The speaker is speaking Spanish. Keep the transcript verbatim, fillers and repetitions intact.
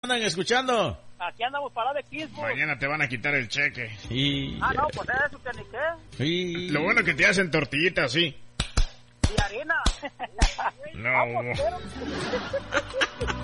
andan escuchando? Aquí andamos parados de Quispo. Mañana te van a quitar el cheque. Y... Ah, no, pues eso que ni qué. y... Lo bueno que te hacen tortillitas, sí. Y harina. No. Vamos, pero...